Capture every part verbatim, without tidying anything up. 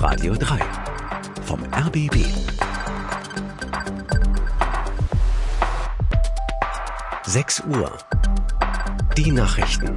Radio drei vom R B B. sechs Uhr. Die Nachrichten.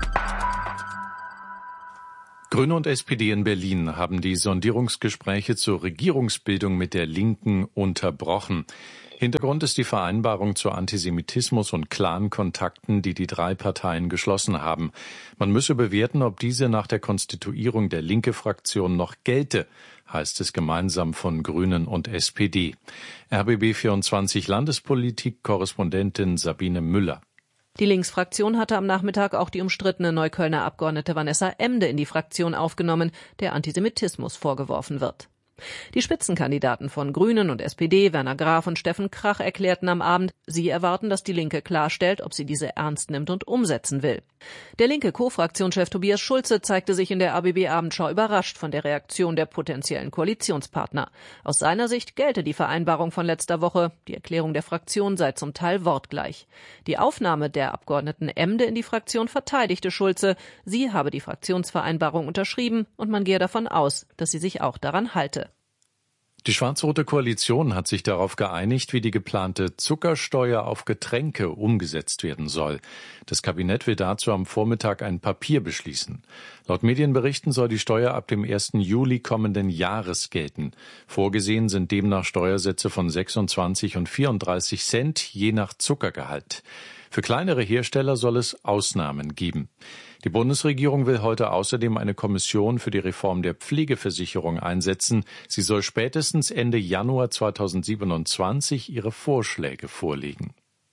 Grüne und S P D in Berlin haben die Sondierungsgespräche zur Regierungsbildung mit der Linken unterbrochen. Hintergrund ist die Vereinbarung zu Antisemitismus und Clan-Kontakten, die die drei Parteien geschlossen haben. Man müsse bewerten, ob diese nach der Konstituierung der Linke-Fraktion noch gelte, heißt es gemeinsam von Grünen und S P D. R B B vierundzwanzig Landespolitik-Korrespondentin Sabine Müller. Die Linksfraktion hatte am Nachmittag auch die umstrittene Neuköllner Abgeordnete Vanessa Emde in die Fraktion aufgenommen, der Antisemitismus vorgeworfen wird. Die Spitzenkandidaten von Grünen und S P D, Werner Graf und Steffen Krach, erklärten am Abend, sie erwarten, dass die Linke klarstellt, ob sie diese ernst nimmt und umsetzen will. Der linke Co-Fraktionschef Tobias Schulze zeigte sich in der R B B-Abendschau überrascht von der Reaktion der potenziellen Koalitionspartner. Aus seiner Sicht gelte die Vereinbarung von letzter Woche. Die Erklärung der Fraktion sei zum Teil wortgleich. Die Aufnahme der Abgeordneten Emde in die Fraktion verteidigte Schulze. Sie habe die Fraktionsvereinbarung unterschrieben und man gehe davon aus, dass sie sich auch daran halte. Die schwarz-rote Koalition hat sich darauf geeinigt, wie die geplante Zuckersteuer auf Getränke umgesetzt werden soll. Das Kabinett will dazu am Vormittag ein Papier beschließen. Laut Medienberichten soll die Steuer ab dem ersten Juli kommenden Jahres gelten. Vorgesehen sind demnach Steuersätze von sechsundzwanzig und vierunddreißig Cent je nach Zuckergehalt. Für kleinere Hersteller soll es Ausnahmen geben. Die Bundesregierung will heute außerdem eine Kommission für die Reform der Pflegeversicherung einsetzen. Sie soll spätestens Ende Januar zweitausendsiebenundzwanzig ihre Vorschläge vorlegen.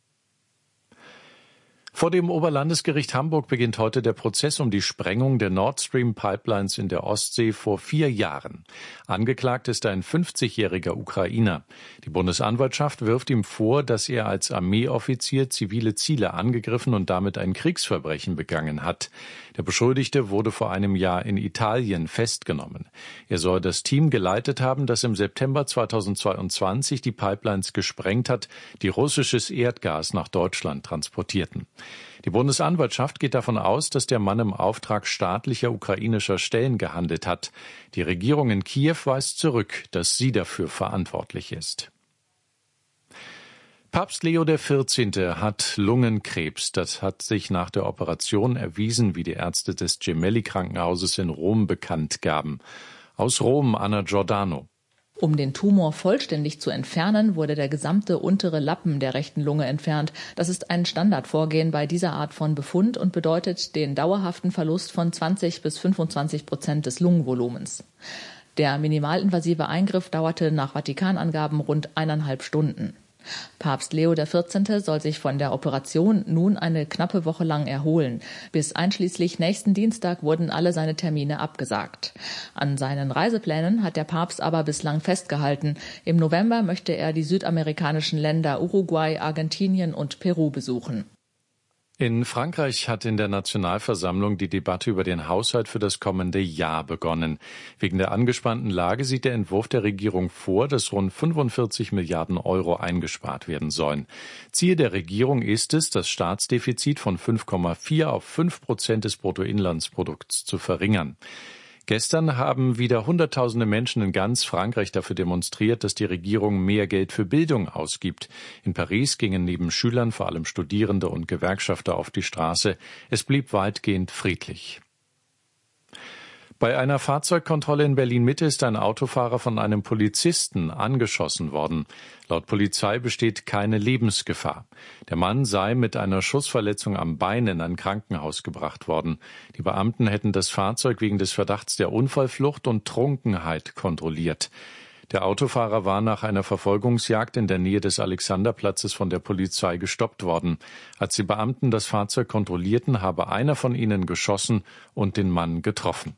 Vor dem Oberlandesgericht Hamburg beginnt heute der Prozess um die Sprengung der Nord Stream Pipelines in der Ostsee vor vier Jahren. Angeklagt ist ein fünfzigjähriger Ukrainer. Die Bundesanwaltschaft wirft ihm vor, dass er als Armeeoffizier zivile Ziele angegriffen und damit ein Kriegsverbrechen begangen hat. Der Beschuldigte wurde vor einem Jahr in Italien festgenommen. Er soll das Team geleitet haben, das im September zweitausendzweiundzwanzig die Pipelines gesprengt hat, die russisches Erdgas nach Deutschland transportierten. Die Bundesanwaltschaft geht davon aus, dass der Mann im Auftrag staatlicher ukrainischer Stellen gehandelt hat. Die Regierung in Kiew weist zurück, dass sie dafür verantwortlich ist. Papst Leo der Vierzehnte hat Lungenkrebs. Das hat sich nach der Operation erwiesen, wie die Ärzte des Gemelli-Krankenhauses in Rom bekannt gaben. Aus Rom, Anna Giordano. Um den Tumor vollständig zu entfernen, wurde der gesamte untere Lappen der rechten Lunge entfernt. Das ist ein Standardvorgehen bei dieser Art von Befund und bedeutet den dauerhaften Verlust von zwanzig bis fünfundzwanzig Prozent des Lungenvolumens. Der minimalinvasive Eingriff dauerte nach Vatikanangaben rund eineinhalb Stunden. Papst Leo der Vierzehnte soll sich von der Operation nun eine knappe Woche lang erholen. Bis einschließlich nächsten Dienstag wurden alle seine Termine abgesagt. An seinen Reiseplänen hat der Papst aber bislang festgehalten. Im November möchte er die südamerikanischen Länder Uruguay, Argentinien und Peru besuchen. In Frankreich hat in der Nationalversammlung die Debatte über den Haushalt für das kommende Jahr begonnen. Wegen der angespannten Lage sieht der Entwurf der Regierung vor, dass rund fünfundvierzig Milliarden Euro eingespart werden sollen. Ziel der Regierung ist es, das Staatsdefizit von fünf Komma vier auf fünf Prozent des Bruttoinlandsprodukts zu verringern. Gestern haben wieder Hunderttausende Menschen in ganz Frankreich dafür demonstriert, dass die Regierung mehr Geld für Bildung ausgibt. In Paris gingen neben Schülern vor allem Studierende und Gewerkschafter auf die Straße. Es blieb weitgehend friedlich. Bei einer Fahrzeugkontrolle in Berlin-Mitte ist ein Autofahrer von einem Polizisten angeschossen worden. Laut Polizei besteht keine Lebensgefahr. Der Mann sei mit einer Schussverletzung am Bein in ein Krankenhaus gebracht worden. Die Beamten hätten das Fahrzeug wegen des Verdachts der Unfallflucht und Trunkenheit kontrolliert. Der Autofahrer war nach einer Verfolgungsjagd in der Nähe des Alexanderplatzes von der Polizei gestoppt worden. Als die Beamten das Fahrzeug kontrollierten, habe einer von ihnen geschossen und den Mann getroffen.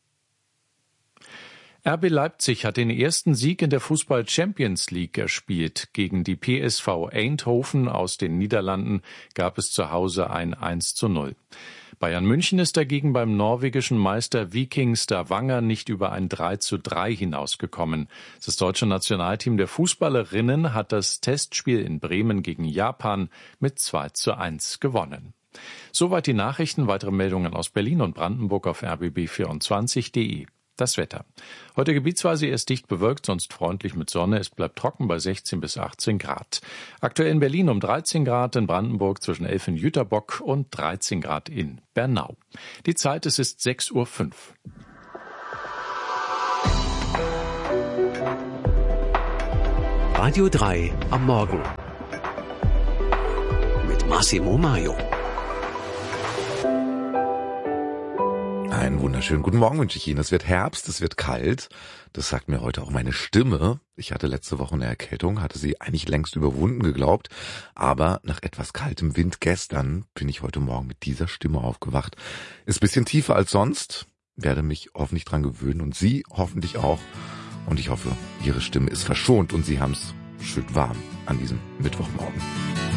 R B Leipzig hat den ersten Sieg in der Fußball-Champions League erspielt. Gegen die P S V Eindhoven aus den Niederlanden gab es zu Hause ein eins zu null. Bayern München ist dagegen beim norwegischen Meister Viking Stavanger nicht über ein drei zu drei hinausgekommen. Das deutsche Nationalteam der Fußballerinnen hat das Testspiel in Bremen gegen Japan mit zwei zu eins gewonnen. Soweit die Nachrichten. Weitere Meldungen aus Berlin und Brandenburg auf r b b vierundzwanzig punkt d e. Das Wetter. Heute gebietsweise erst dicht bewölkt, sonst freundlich mit Sonne. Es bleibt trocken bei sechzehn bis achtzehn Grad. Aktuell in Berlin um dreizehn Grad, in Brandenburg zwischen elf in Jüterbock und dreizehn Grad in Bernau. Die Zeit, es ist sechs Uhr fünf. Radio drei am Morgen. Mit Massimo Maio. Einen wunderschönen guten Morgen wünsche ich Ihnen. Es wird Herbst, es wird kalt. Das sagt mir heute auch meine Stimme. Ich hatte letzte Woche eine Erkältung, hatte sie eigentlich längst überwunden geglaubt. Aber nach etwas kaltem Wind gestern bin ich heute Morgen mit dieser Stimme aufgewacht. Ist ein bisschen tiefer als sonst, werde mich hoffentlich dran gewöhnen und Sie hoffentlich auch. Und ich hoffe, Ihre Stimme ist verschont und Sie haben es schön warm an diesem Mittwochmorgen.